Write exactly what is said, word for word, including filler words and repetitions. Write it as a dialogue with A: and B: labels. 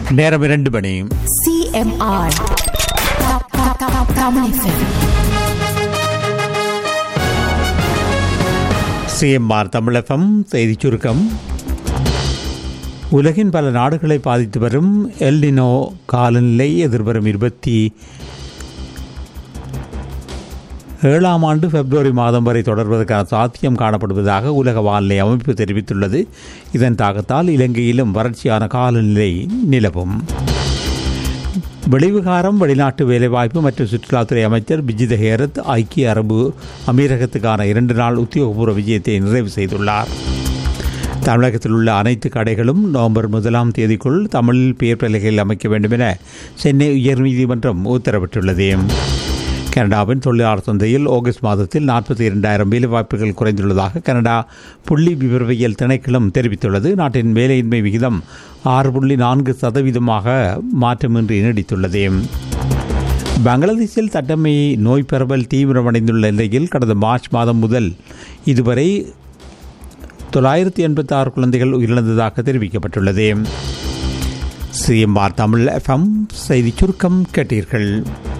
A: நேரம் இரண்டு மணி.
B: CMR
A: CMR Tamil FM செய்திச் சுருக்கம். உலகின் பல நாடுகளை பாதித்து வரும் எல் நினோ காலநிலை எதிர்வரும் இருபத்தி ஏழாம் ஆண்டு பிப்ரவரி மாதம் வரை தொடர்வதற்கான சாத்தியம் காணப்படுவதாக உலக வானிலை அமைப்பு தெரிவித்துள்ளது. இதன் தாக்கத்தால் இலங்கையிலும் வறட்சியான காலநிலை நிலவும். வெளிவிகாரம், வெளிநாட்டு வேலைவாய்ப்பு மற்றும் சுற்றுலாத்துறை அமைச்சர் பிஜித ஹேரத் ஐக்கிய அரபு அமீரகத்துக்கான இரண்டு நாள் உத்தியோகபூர்வ விஜயத்தை நிறைவு செய்துள்ளார். தமிழகத்தில் உள்ள அனைத்து கடைகளும் நவம்பர் முதலாம் தேதிக்குள் தமிழில் பெயர் பலகைகள் அமைக்க வேண்டும் என சென்னை உயர்நீதிமன்றம் உத்தரவிட்டுள்ளது. கனடாவின் தொழிலாளர் சந்தையில் ஆகஸ்ட் மாதத்தில் நாற்பத்தி இரண்டாயிரம் வேலைவாய்ப்புகள் குறைந்துள்ளதாக கனடா புள்ளி விவரவியல் திணைக்களம் தெரிவித்துள்ளது. நாட்டின் வேலையின்மை விகிதம் ஆறு புள்ளி நான்கு சதவீதமாக மாற்றமின்றி நீடித்துள்ளது. பங்களாதேஷில் தட்டம்மை நோய் பரவல் தீவிரமடைந்துள்ள நிலையில் கடந்த மார்ச் மாதம் முதல் இதுவரை தொள்ளாயிரத்தி எண்பத்தி ஆறு குழந்தைகள் உயிரிழந்ததாக தெரிவிக்கப்பட்டுள்ளது. சிஎம்ஆர் தமிழ் எஃப்எம் செய்திச் சுருக்கம் கேட்டீர்கள்.